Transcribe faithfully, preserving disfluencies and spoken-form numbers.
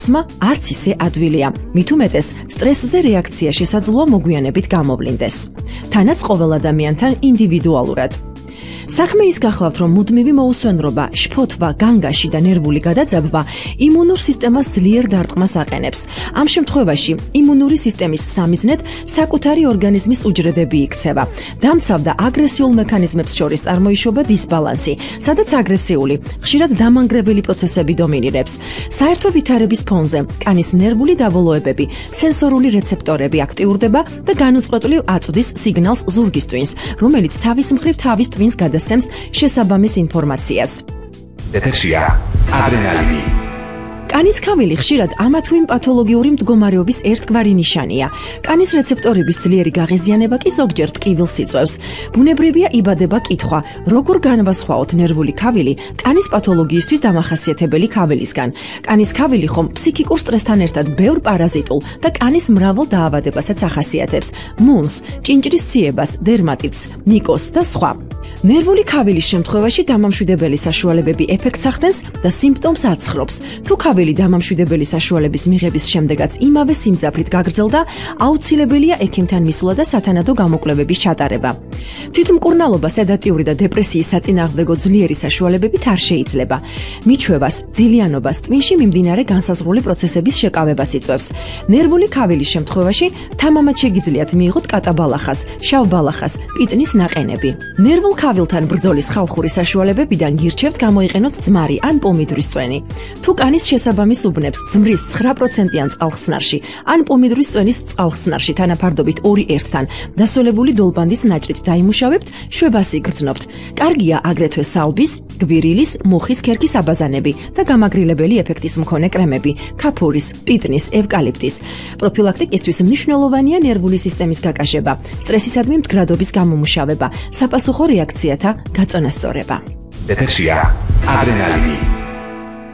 სმა არც ისე ადვილია. მით უმეტეს, სტრესზე რეაქცია შესაძლოა მოგვიანებით გამოვლინდეს. თანაც ყოველ ადამიანთან ინდივიდუალურად. საქმე ის გახლავთ, რომ მუდმივი მოუსვენრობა, შფოთვა, განგაში და ნერვული გადაძაბვა იმუნურ სისტემას ძლიერ დარტყმას აყენებს. ამ შემთხვევაში იმუნური სისტემის სამიზნედ საკუთარი ორგანიზმის უჯრედები იქცევა. დამცავ და აგრესიულ მექანიზმებს შორის წარმოიშობა დისბალანსი, სადაც აგრესიული, ხშირად დამანგრებელი პროცესები დომინირებს. საერთო ვითარების ფონზე კანის ნერვული დაბოლოებები, სენსორული რეცეპტორები აქტიურდება და განუწყვეტლივ აწვდის სიგნალს ზურგის ტვინს, რომელიც თავის მხრივ თავის ტვინს გადასცემს შესაბამის ინფორმაციას. ეთერშია ადრენალინი. კანის ქავილი ხშირად ამა თუ იმ პათოლოგიური მდგომარეობის ერთგვარი ნიშანია. კანის რეცეპტორების ძლიერი გაღიზიანება კი ზოგჯერ ტკივილს იწვევს. ბუნებრივია იბადება კითხვა, როგორ განვასხვაოთ ნერვული ქავილი კანის პათოლოგიისთვის დამახასიათებელი ქავილისგან. კანის ქავილი ხომ ფსიქიკურ სტრესთან ერთად ბევრ პარაზიტულ და კანის მრავალ დაავადებასაც ახასიათებს: მუნს, ჭინჭრის ციებას, დერმატიტს, მიკოზს და სხვა. ნერვული ქავილის შემთხვევაში დამამშვიდებელი საშუალებები ეფექტს ახდენს და სიმპტომს აცხრობს. თუ ქავილი დამამშვიდებელი საშუალების მიღების შემდეგაც იმავე სიმძაფრით გაგრძელდა, აუცილებელია ექიმთან მისვლა და სათანადო გამოკვლევების ჩატარება. თვითმკურნალობა, სედატიური და დეპრესიის საწინააღმდეგო ძლიერი საშუალებებით არ შეიძლება. მიჩვევას, ძილიანობას, ტვინში მიმდინარე განსაზღვრული პროცესების შეკავებას იწვევს. ნერვული ქავილის შემთხვევაში თამამად შეგიძლიათ მიიღოთ კატაბალახას, შავბალახას, პიტნის ნაყენები. ნერვულ ქავილთან ბრძოლის ხალხური საშუალებებიდან გირჩევთ გამოიყენოთ ძმარი ან პომიდრის წვენი. თუ კანის შესაბამის უბნებს ძმრის ცხრა პროცენტიან წყალხსნარში ან პომიდრის წვენის წყალხსნარში თანაფარდობით ორი ერთთან დასოლებული დოლბანდის ნაჭრით დაიმუშავებთ, შვებას იგრძნობთ. კარგია აგრეთვე სალბის, გვირილის, მუხის ქერქის აბაზანები და გამაგრილებელი ეფექტის მქონე კრემები, ქაფურის, პიტნის, ევკალიპტის. პროფილაქტიკისთვის მნიშვნელოვანია ნერვული სისტემის გაკაშება, სტრესისადმი მდგრადობის გამომუშავება, საპასუხო რეაქციათა გაწონასწორება. ეთერშია ადრენალინი.